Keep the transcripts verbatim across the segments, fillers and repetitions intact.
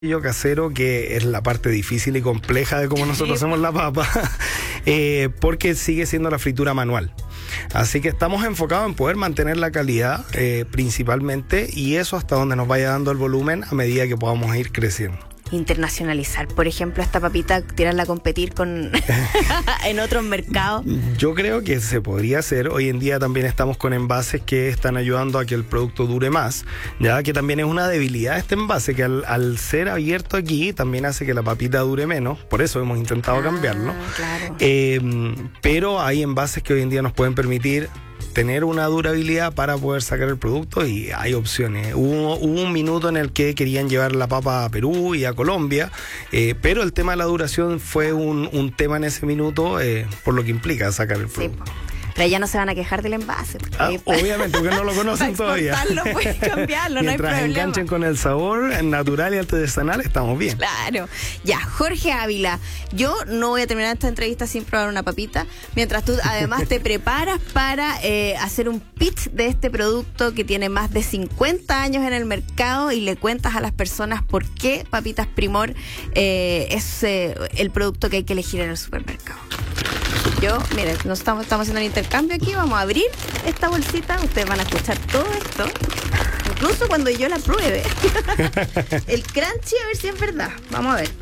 casero, que es la parte difícil y compleja de cómo nosotros hacemos la papa, eh, porque sigue siendo la fritura manual. Así que estamos enfocados en poder mantener la calidad eh, principalmente, y eso hasta donde nos vaya dando el volumen a medida que podamos ir creciendo. Internacionalizar, por ejemplo, esta papita, tirarla a competir con en otros mercados. Yo creo que se podría hacer. Hoy en día también estamos con envases que están ayudando a que el producto dure más, ya que también es una debilidad este envase, que al, al ser abierto aquí también hace que la papita dure menos. Por eso hemos intentado ah, cambiarlo. Claro. Eh, pero hay envases que hoy en día nos pueden permitir tener una durabilidad para poder sacar el producto, y hay opciones. Hubo, hubo un minuto en el que querían llevar la papa a Perú y a Colombia, eh, pero el tema de la duración fue un, un tema en ese minuto, eh, por lo que implica sacar el producto. Sí. Pero ya no se van a quejar del envase. Ah, obviamente, porque no lo conocen todavía. Puedes cambiarlo, no hay Mientras problema. enganchen con el sabor natural y artesanal, estamos bien. Claro. Ya, Jorge Ávila, yo no voy a terminar esta entrevista sin probar una papita, mientras tú además te preparas para eh, hacer un pitch de este producto que tiene más de cincuenta años en el mercado, y le cuentas a las personas por qué Papitas Primor eh, es eh, el producto que hay que elegir en el supermercado. Yo, miren, nos estamos, estamos haciendo un intercambio aquí. Vamos a abrir esta bolsita. Ustedes van a escuchar todo esto, incluso cuando yo la pruebe. El crunchy, a ver si es verdad. Vamos a ver.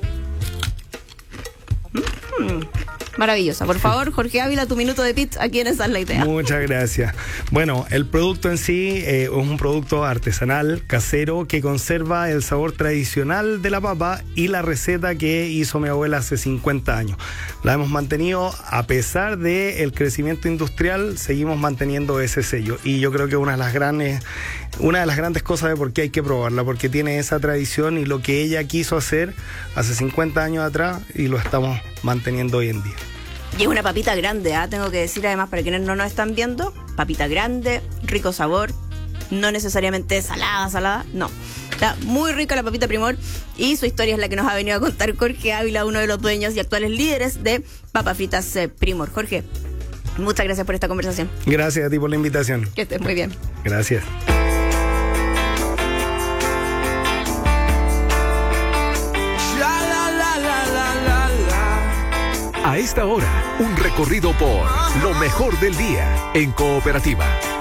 Mm-hmm. Maravillosa. Por favor, Jorge Ávila, tu minuto de pitch aquí en Esa es la Idea. Muchas gracias. Bueno, el producto en sí eh, es un producto artesanal, casero, que conserva el sabor tradicional de la papa y la receta que hizo mi abuela hace cincuenta años. La hemos mantenido a pesar del crecimiento industrial, seguimos manteniendo ese sello, y yo creo que una de las grandes, una de las grandes cosas de por qué hay que probarla, porque tiene esa tradición y lo que ella quiso hacer hace cincuenta años atrás, y lo estamos manteniendo hoy en día. Y es una papita grande, ¿eh? Tengo que decir además, para quienes no nos están viendo, papita grande, rico sabor, no necesariamente salada, salada, no. Está muy rica la Papita Primor, y su historia es la que nos ha venido a contar Jorge Ávila, uno de los dueños y actuales líderes de Papas Fritas eh, Primor. Jorge, muchas gracias por esta conversación. Gracias a ti por la invitación. Que estés muy bien. Gracias. A esta hora, un recorrido por lo mejor del día en Cooperativa.